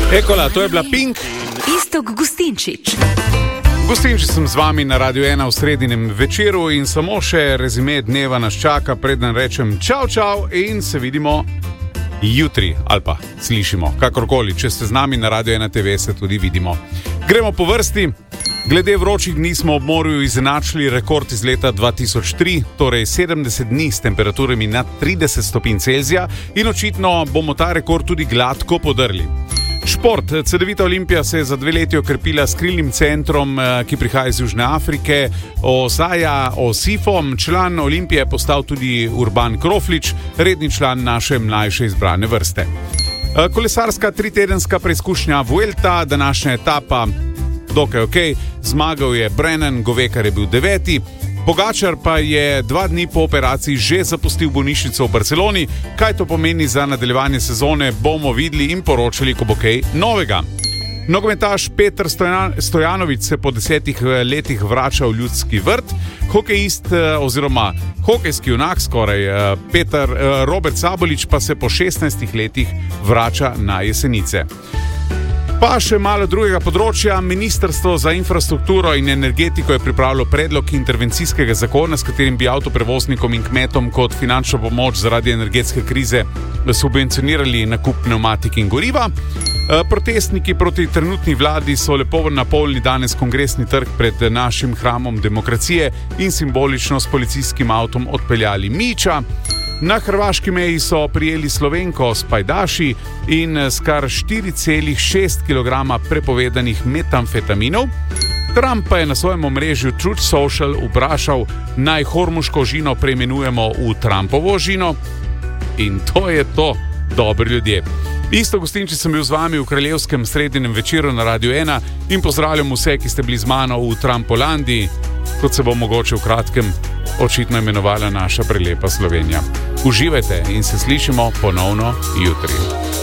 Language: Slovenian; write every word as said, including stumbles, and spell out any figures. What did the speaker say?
Ekola, to je bila Pink. Iztok Gustinčič. Gustinčič sem z vami na Radio ena v sredinem večeru in samo še rezime dneva nas čaka, preden rečem čau čau in se vidimo jutri ali pa slišimo, kakorkoli. Če ste z nami na Radio ena te ve, se tudi vidimo. Gremo po vrsti. Glede vročih dni smo ob morju izenačili rekord iz leta dva tisoč tri, torej sedemdeset dni s temperaturami nad trideset stopinj Celzija in očitno bomo ta rekord tudi gladko podrli. Šport. Cedevita Olimpija se je za dve leti okrepila s krilnim centrom, ki prihaja iz Južne Afrike, Osaja Osifom. Član Olimpije je postal tudi Urban Kroflič, redni član naše mlajše izbrane vrste. Kolesarska tritedenska preizkušnja Vuelta, današnja etapa dokaj ok, zmagal je Brennan, Govekar je bil deveti, Pogačar pa je dva dni po operaciji že zapustil bolnišnico v Barceloni. Kaj to pomeni za nadaljevanje sezone, bomo videli in poročali, ko bo kaj novega. Nogometaš Peter Stojanović se po desetih letih vrača v Ljudski vrt, hokejist oziroma hokejski junak skoraj Peter Robert Sabolič pa se po šestnajstih letih vrača na Jesenice. Pa še malo drugega področja. Ministrstvo za infrastrukturo in energetiko je pripravilo predlog intervencijskega zakona, s katerim bi avtoprevoznikom in kmetom kot finančno pomoč zaradi energetske krize subvencionirali nakup pnevmatik in goriva. Protestniki proti trenutni vladi so lepo napolnili danes kongresni trg pred našim hramom demokracije in simbolično s policijskim avtom odpeljali Mića. Na hrvaški meji so prijeli Slovenko s pajdaši in s kar štiri celih šest kilograma prepovedanih metamfetaminov. Trump pa je na svojem omrežju Truth Social vprašal, naj hormuško žino preimenujemo v Trumpovo žino. In to je to, dobri ljudje. Iztok Gustinčič sem bil z vami v kraljevskem sredinem večeru na Radio ena in pozdravljam vse, ki ste bili z mano v Trampolandiji, kot se bo mogoče v kratkem očitno imenovala naša prelepa Slovenija. Uživajte in se slišimo ponovno jutri.